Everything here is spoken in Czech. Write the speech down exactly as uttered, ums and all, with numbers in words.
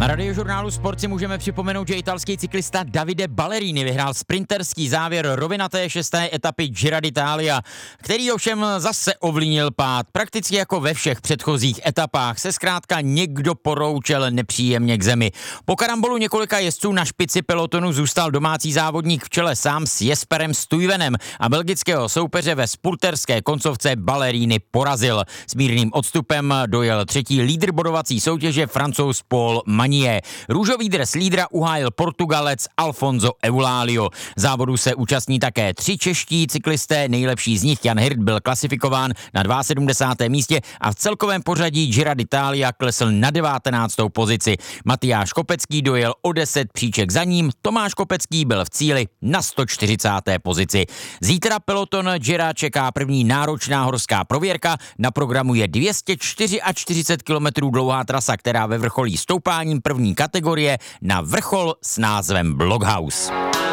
Na radiožurnálu Sport si můžeme připomenout, že italský cyklista Davide Ballerini vyhrál sprinterský závěr rovinaté šesté etapy Giro d'Italia, který ovšem zase ovlivnil pád. Prakticky jako ve všech předchozích etapách se zkrátka někdo poroučel nepříjemně k zemi. Po karambolu několika jezdců na špici pelotonu zůstal domácí závodník v čele sám s Jesperem Stuyvenem a belgického soupeře ve spurterské koncovce Ballerini porazil. S mírným odstupem dojel třetí lídr bodovací soutěže Francouz Paul Magnier. Růžový dres lídra uhájil Portugalec Alfonso Eulalio. Závodu se účastní také tři čeští cyklisté, nejlepší z nich Jan Hirt byl klasifikován na sedmdesátém druhém místě a v celkovém pořadí Giro d'Italia klesl na devátenáctou pozici. Matyáš Kopecký dojel o deset příček za ním, Tomáš Kopecký byl v cíli na sto čtyřicáté pozici. Zítra peloton Gira čeká první náročná horská prověrka, na programu je dvě stě čtyřicet čtyři kilometrů dlouhá trasa, která ve vrcholí stoupáním první kategorie na vrchol s názvem Blockhaus.